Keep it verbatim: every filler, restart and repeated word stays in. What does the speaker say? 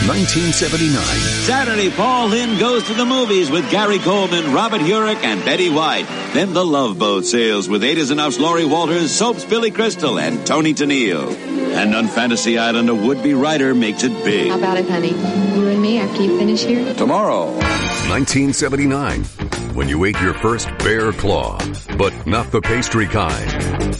nineteen seventy-nine. Saturday, Paul Lynde goes to the movies with Gary Coleman, Robert Urich, and Betty White. Then The Love Boat sails with Eight is Enough's Laurie Walters, Soap's Billy Crystal, and Tony Tennille. And on Fantasy Island, a would-be writer makes it big. How about it, honey? You and me after you finish here? Tomorrow. nineteen seventy-nine. When you ate your first bear claw, but not the pastry kind.